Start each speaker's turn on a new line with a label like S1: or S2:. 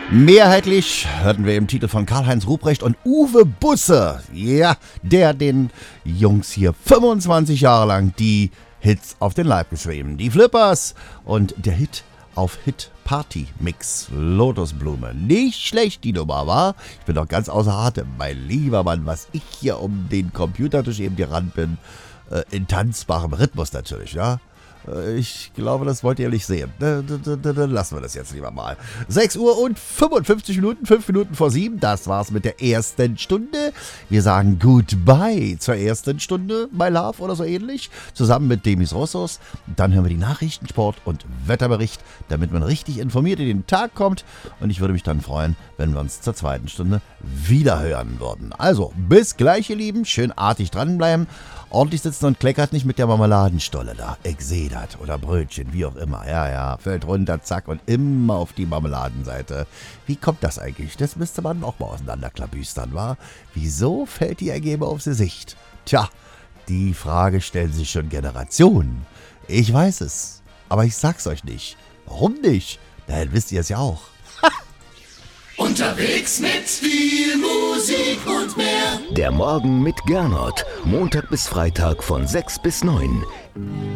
S1: Mehrheitlich hörten wir im Titel von Karl-Heinz Ruprecht und Uwe Busse. Ja, der den Jungs hier 25 Jahre lang die Hits auf den Leib geschrieben. Die Flippers und der Hit auf Hit Party Mix Lotusblume. Nicht schlecht die Nummer, war. Ich bin doch ganz außer Atem, mein lieber Mann, was ich hier um den Computertisch eben gerannt bin. In tanzbarem Rhythmus natürlich, ja. Ich glaube, das wollt ihr nicht sehen. Lassen wir das jetzt lieber mal. 6 Uhr und 55 Minuten, 5 Minuten vor 7. Das war's mit der ersten Stunde. Wir sagen Goodbye zur ersten Stunde, my love oder so ähnlich. Zusammen mit Demis Rossos. Dann hören wir die Nachrichten, Sport und Wetterbericht, damit man richtig informiert in den Tag kommt. Und ich würde mich dann freuen, wenn wir uns zur zweiten Stunde wieder hören würden. Also, bis gleich, ihr Lieben. Schön artig dranbleiben. Ordentlich sitzen und kleckert nicht mit der Marmeladenstolle da. Ich sehe das. Oder Brötchen, wie auch immer. Ja, fällt runter, zack, und immer auf die Marmeladenseite. Wie kommt das eigentlich? Das müsste man auch mal auseinanderklabüstern, wa? Wieso fällt die Ergebe aufs Gesicht? Tja, die Frage stellen sich schon Generationen. Ich weiß es, aber ich sag's euch nicht. Warum nicht? Na, dann wisst ihr es ja auch.
S2: Unterwegs mit viel Musik und mehr.
S3: Der Morgen mit Gernot. Montag bis Freitag von 6 bis 9.